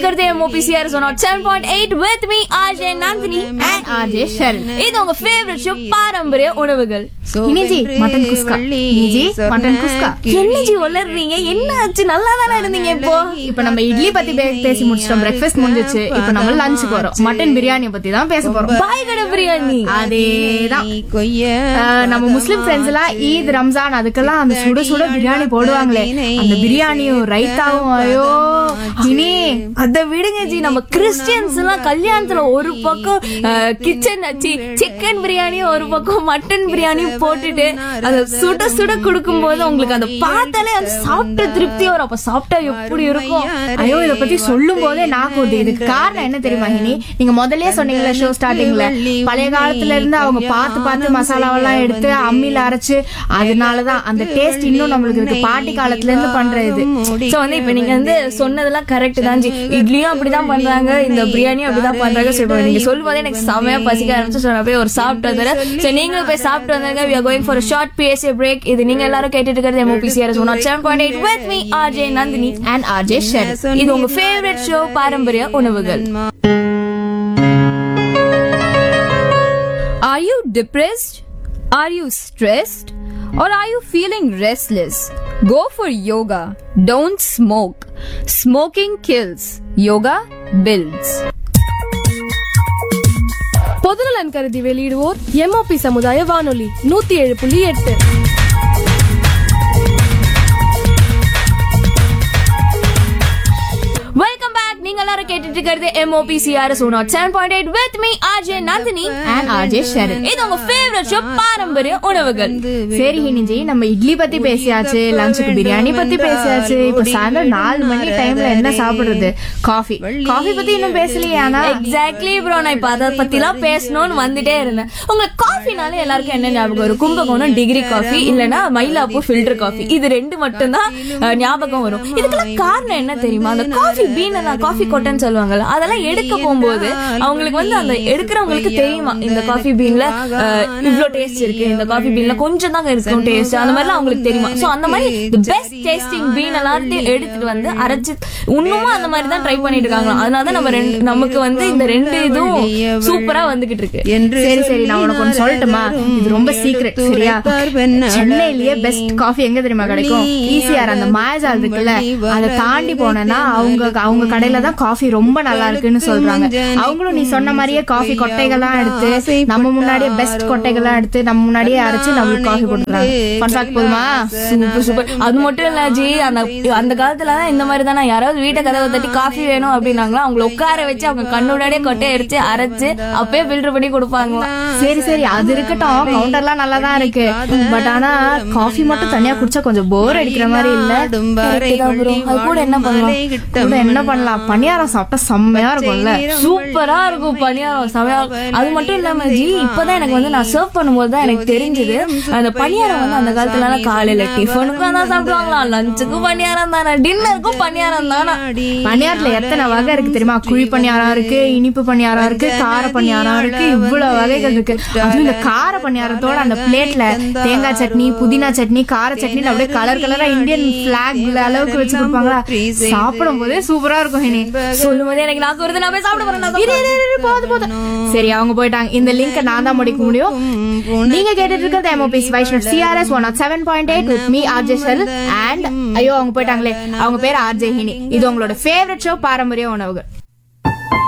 இருக்கிறது MOPCR 7.8 with me RJ Nandini and RJ Sharon. இது உங்க ஃபேவரட் ஷோ பாரம்பரிய உணவுகள். இனிஜி மட்டன் குஸ்கா. இனிஜி மட்டன் குஸ்கா. என்னஜி வளர்றீங்க? என்ன ஆச்சு? நல்லா தானே இருந்தீங்க. இப்போ நம்ம இட்லி பத்தி பேசி முடிச்சிட்டோம். பிரேக்ஃபாஸ்ட் முடிஞ்சிச்சு. இப்போ நம்ம லஞ்ச் போறோம். மட்டன் பிரியாணி பத்தி தான் பேச போறோம். பாய்கட பிரியாணி. அதேதான். நம்ம முஸ்லிம் ஃப்ரெண்ட்ஸ் எல்லாம் ஈத் ரம்ஜான் அதுக்கெல்லாம் அந்த சுட சுட பிரியாணி போடுவாங்களே, அந்த பிரியாணியும் ரைத்தாவும் ஐயோ இனி அத விடுங்க ஜி. நம்ம கிறிஸ்டியன்ஸ் எல்லாம் கல்யாணத்துல ஒரு பக்கம் கிச்சன் வச்சு சிக்கன் பிரியாணியும் ஒரு பக்கம் மட்டன் பிரியாணியும் போட்டுட்டு அத சுட சுட குடுக்கும் போது உங்களுக்கு அந்த பார்த்தாலே அந்த சாப்பிட்ட திருப்தி வரும். அப்ப சாப்பிட்டா எப்படி இருக்கும்? ஐயோ இத பத்தி சொல்லும் போதே நான் கூட்டு. இதுக்கு காரணம் என்ன தெரியுமா ஹினி? நீங்க முதல்லயே சொன்னீங்களா ஷோ ஸ்டார்டிங்ல, பழைய காலத்துல இருந்து அவங்க பார்த்து பார்த்து மசாலாவெல்லாம் எடுத்து அம்மியில அரைச்சு, அதனாலதான் அந்த டேஸ்ட் இன்னும் நம்மளுக்கு இருக்கு. பாட்டி காலத்துல இருந்து பண்றது. சோ வந்து இப்ப நீங்க வந்து சொன்னதெல்லாம் கரெக்ட் தான் ஜி. இட்லியும் அப்படிதான் பண்றாங்க, இந்த பிரியாணியும் அப்படிதான் பண்றாங்க. சோ இப்ப நீங்க சொல்லும் போதே எனக்கு செமையா பசிக்க ஆரம்பிச்சு. சோ நான் போய் ஒரு சாப்பிட்டு வந்துடுறேன். சோ நீங்களும் போய் சாப்பிட்டு வந்துருங்க. We are going for a short PSA break. இது நீங்க எல்லாரும் கேட்டுட்டு இருக்கிறது MOPCR 7.8 with me RJ Nandini and RJ Sharon. இது உங்க ஃபேவரட் ஷோ பாரம்பரிய உணவுகள். Are you depressed? Are you stressed? Or are you feeling restless? Go for yoga. Don't smoke. Smoking kills. Yoga builds. பொதுநலன் கருதி வெளியிடுவோர் MOP சமுதாய வானொலி 107.8. Welcome back. நீங்க எல்லாரும் கேட்டுட்டு இருக்கிறது MOPCR 7.8 with me RJ Nandini and RJ Sharon. இது உங்க ஃபேவரட் ஷோ பாரம்பரிய உணவுகள். சரி ஹினிஜி, நம்ம இட்லி பத்தி பேசியாச்சு, லஞ்சுக்கு பிரியாணி பத்தி பேசியாச்சு. இப்ப சாயந்தரம் 4 மணி டைம்ல என்ன சாப்பிடுறது? காஃபி. காஃபி பத்தி இன்னும் பேசலையே. ஆனா எக்ஸாக்ட்லி ப்ரோ, நான் இப்ப அத பத்தி எல்லாம் பேசணும்னு வந்துட்டே இருந்தேன். உங்களுக்கு காஃபினாலே எல்லாருக்கும் என்ன ஞாபகம் வரும்? கும்பகோணம் டிகிரி காஃபி, இல்லனா மயிலாப்பூர் ஃபில்டர் காஃபி. இது ரெண்டு மட்டும் தான் ஞாபகம் வரும். இதுக்கெல்லாம் காரணம் என்ன தெரியுமா? அந்த காஃபி பீன் எல்லாம் காஃபி கொட்டைன்னு சொல்லுவாங்கல்ல, அதெல்லாம் எடுக்க போகும்போது அவங்களுக்கு வந்து அந்த எடுக்கிறவங்களுக்கு தெரியுமா இந்த காஃபி பீன்ல இவ்ளோ டேஸ்ட் இருக்கு, இந்த காஃபி பீன்ல கொஞ்சம் தான் இருக்கும் டேஸ்ட், அந்த மாதிரி அவங்களுக்கு தெரியுமா? சோ அந்த மாதிரி பெஸ்ட் டேஸ்டிங் பீன் எல்லாத்தையும் எடுத்துட்டு வந்து அரைச்சு இன்னமும் அந்த மாதிரி தான் ட்ரை பண்ணிட்டு இருக்காங்க. அதனாலதான் நமக்கு வந்து இந்த ரெண்டு இதுவும் சூப்பரா வந்துகிட்டு இருக்கு. சரி சரி, நான் உனக்கு ஒன்னு சொல்லட்டுமா? இது ரொம்ப சீக்ரெட், சரியா? சென்னையிலேயே பெஸ்ட் காஃபி எங்க தெரியுமா கிடைக்கும்? ECR அந்த மாயாஜால் இருக்குல்ல, அதை தாண்டி போனா அவங்க கடையில தான் காஃபி ரொம்ப நல்லா இருக்குன்னு சொல்றாங்க. அவங்களும் நீ சொன்ன மாதிரியே காஃபி கொட்டைகள்லாம் எடுத்து நம்ம முன்னாடியே பெஸ்ட் கொட்டைகள்லாம் எடுத்து நம்ம முன்னாடியே அரைச்சு நம்மளுக்கு காஃபி போட்டுறாங்க. போதுமா? Super super. அது மட்டும் இல்ல ஜி, அந்த காலத்துல இந்த மாதிரி தானே யாராவது வீட்டை கதவை தட்டி காஃபி வேணும் அப்படின்னாங்களா, அவங்களை உட்கார வச்சு அவங்க கண்ணுடாடியே கொட்டையை எடுத்து அரைச்சு அப்பயே ஃபில்டர் பண்ணி கொடுப்பாங்களா. சரி சரி, அது இருக்கட்டும், கவுண்டர்லாம் நல்லா தான் இருக்கு. பட் ஆனா காஃபி மட்டும் தனியா குடிச்சா கொஞ்சம் போர் அடிக்கிற மாதிரி இல்ல? அது கூட என்ன பண்ணலாம்? என்ன பண்ணலாம்? பணியாரம் சாப்பிட்டா செம்மையா இருக்கும்ல. சூப்பரா இருக்கும் பணியாரம், செம்மையா. அது மட்டும் இல்லாம ஜி, இப்பதான் எனக்கு வந்து நான் சர்வ் பண்ணும்போது தான் எனக்கு தெரிஞ்சது, அந்த பணியாரம் வந்து அந்த காலத்துல காலையில டிஃபனுக்கும் தான் சாப்பிடுவாங்களா, லஞ்சுக்கும் பணியாரம் தானே, டின்னருக்கும் பணியாரம் தானே. பணியாரத்துல எத்தனை வகை இருக்கு தெரியுமா? குழி பணியாரம் இருக்கு, இனிப்பு பணியாரம் இருக்கு, கார பணியாரம் இருக்கு, இவ்வளவு வகைகள் இருக்கு. அதுவும் இந்த கார பணியாரத்தோட அந்த பிளேட்ல தேங்காய் சட்னி, புதினா சட்னி, கார சட்னி அப்படியே கலர் கலரா இந்தியன் பிளாக் அளவுக்கு வச்சு கொடுப்பாங்களா, சாப்பிடும் போதே சூப்பரா இருக்கும். சொல்லும் போதே எனக்கு நாக்கு வருது, நான் போய் சாப்பிட போறேன். சரி, அவங்க போயிட்டாங்க. இந்த லிங்க் நான் தான் முடிக்க முடியும். நீங்க கேட்டுட்டு இருக்கிறது MOPC Vaishnaw CRS 107.8 with me RJ Sharon and ஐயோ அவங்க போயிட்டாங்களே, அவங்க பேர் RJ ஹினி. இது உங்களோட ஃபேவரட் ஷோ பாரம்பரிய உணவுகள்.